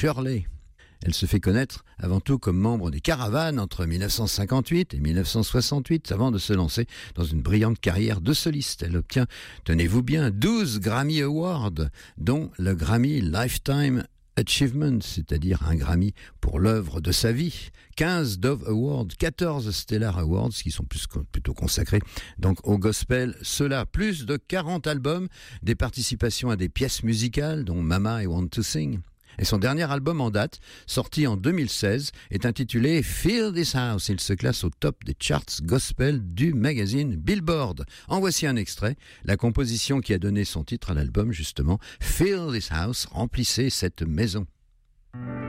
Shirley. Elle se fait connaître avant tout comme membre des Caravanes entre 1958 et 1968 avant de se lancer dans une brillante carrière de soliste. Elle obtient, tenez-vous bien, 12 Grammy Awards, dont le Grammy Lifetime Achievement, c'est-à-dire un Grammy pour l'œuvre de sa vie, 15 Dove Awards, 14 Stellar Awards, qui sont plutôt consacrés donc au gospel, cela, plus de 40 albums, des participations à des pièces musicales, dont Mama I Want to Sing. Et son dernier album en date, sorti en 2016, est intitulé Fill This House. Il se classe au top des charts gospel du magazine Billboard. En voici un extrait, la composition qui a donné son titre à l'album, justement, Fill This House, remplissez cette maison.